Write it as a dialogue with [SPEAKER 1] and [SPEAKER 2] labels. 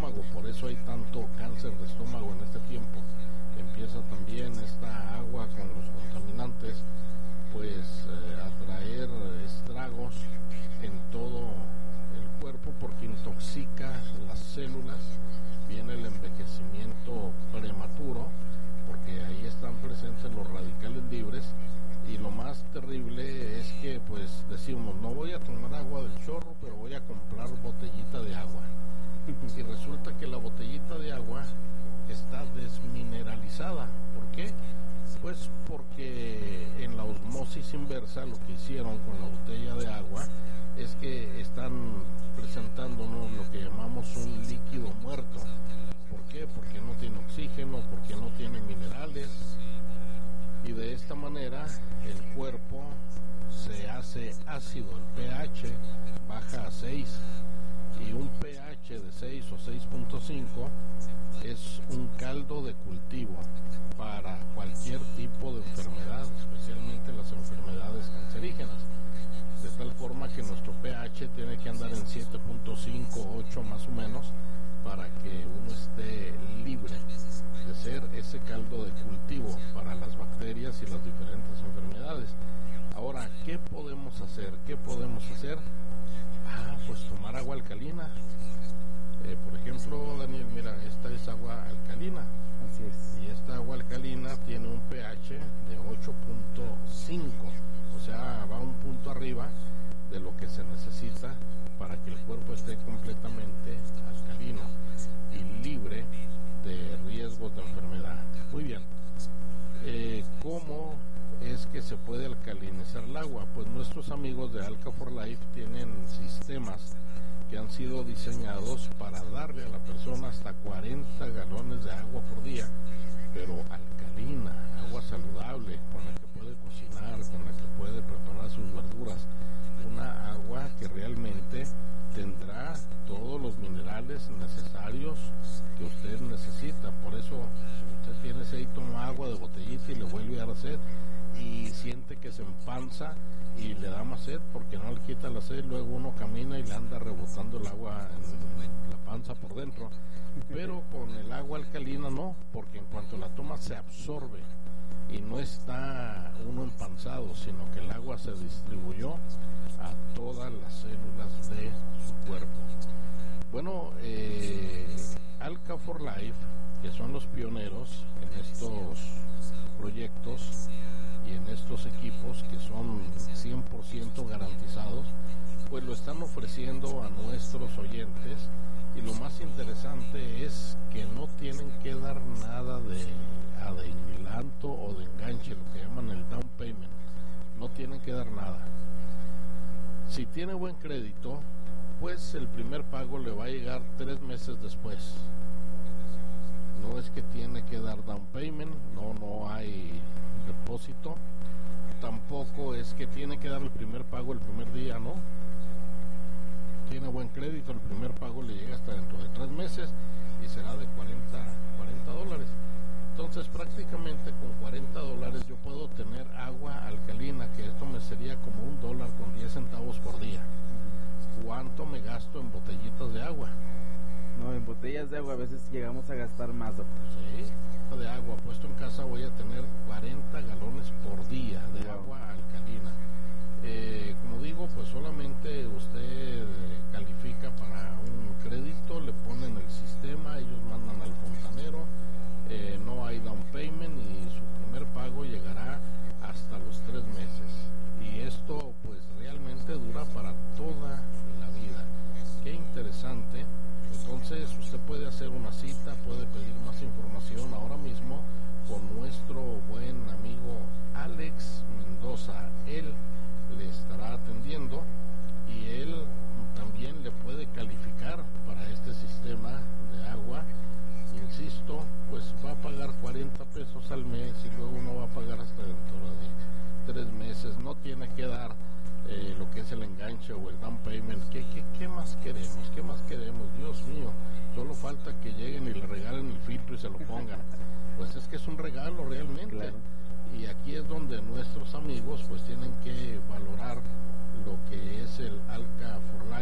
[SPEAKER 1] estómago, por eso hay tanto cáncer de estómago en este tiempo. Empieza también esta agua con los contaminantes, pues a traer estragos en todo el cuerpo porque intoxica las células, viene el envejecimiento prematuro, porque ahí están presentes los radicales libres, y lo más terrible es que pues decimos, no voy a tomar agua del chorro, pero voy a comprar botellita de agua, y resulta que la botellita de agua está desmineralizada. ¿Por qué? Pues porque en la osmosis inversa lo que hicieron con la botella de agua es que están presentándonos lo que llamamos un líquido muerto. ¿Por qué? Porque no tiene oxígeno, porque no tiene minerales, y de esta manera el cuerpo se hace ácido, el pH baja a 6, y un pH de 6 o 6.5 es un caldo de cultivo para cualquier tipo de enfermedad, especialmente las enfermedades cancerígenas, de tal forma que nuestro pH tiene que andar en 7.5, 8 más o menos, para que uno esté libre de ser ese caldo de cultivo para las bacterias y las diferentes enfermedades. Ahora, ¿qué podemos hacer? Pues tomar agua alcalina. Por ejemplo, Daniel, mira, esta es agua alcalina.
[SPEAKER 2] Así es.
[SPEAKER 1] Y esta agua alcalina tiene un pH de 8.5, o sea, va un punto arriba de lo que se necesita para que el cuerpo esté completamente alcalino y libre de riesgos de enfermedad. Muy bien. ¿Cómo es que se puede alcalinizar el agua? Pues nuestros amigos de Alka4Life tienen sistemas que han sido diseñados para darle a la persona hasta 40 galones de agua por día, pero alcalina, agua saludable, con la que puede cocinar, con la que puede preparar sus verduras, una agua que realmente tendrá todos los minerales necesarios que usted necesita. Por eso, si usted tiene sed y toma agua de botellita y le vuelve a dar sed y siente que se empanza y le da más sed porque no le quita la sed, luego uno camina y le anda rebotando el agua en la panza por dentro, pero con el agua alcalina no, porque en cuanto la toma se absorbe y no está uno empanzado, sino que el agua se distribuyó a todas las células de su cuerpo. Bueno, Alka4Life, que son los pioneros en estos proyectos y en estos equipos que son 100% garantizados, pues lo están ofreciendo a nuestros oyentes, y lo más interesante es que no tienen que dar nada de adelanto o de enganche, lo que llaman el down payment. No tienen que dar nada. Si tiene buen crédito, pues el primer pago le va a llegar 3 meses después. No es que tiene que dar down payment, no hay depósito. Tampoco es que tiene que dar el primer pago el primer día, no. Tiene buen crédito, el primer pago le llega hasta dentro de 3 meses y será de $40. Entonces prácticamente con $40 yo puedo tener agua alcalina, que esto me sería como $1.10 por día. ¿Cuánto me gasto en botellitas de agua?
[SPEAKER 2] No, en botellas de agua a veces llegamos a gastar más, doctor.
[SPEAKER 1] Sí, de agua puesto en casa voy a tener 40 galones por día de agua alcalina. Como digo, pues solamente usted califica para un crédito, le ponen el sistema, ellos mandan al fontanero, no hay down payment y su primer pago llegará hasta los 3 meses. Y esto pues realmente dura para toda la vida. Qué interesante. Entonces usted puede hacer una cita, puede pedir más información ahora mismo con nuestro buen amigo Alex Mendoza. Él le estará atendiendo y él también le puede calificar para este sistema de agua. Insisto, pues va a pagar 40 pesos al mes y luego uno va a pagar hasta dentro de 3 meses. No tiene que dar lo que es el enganche o el down payment. ¿Qué más queremos? ¿Qué más queremos? Dios mío, solo falta que lleguen y le regalen el filtro y se lo pongan. Pues es que es un regalo realmente. Claro. Y aquí es donde nuestros amigos pues tienen que valorar lo que es el Alka4Life.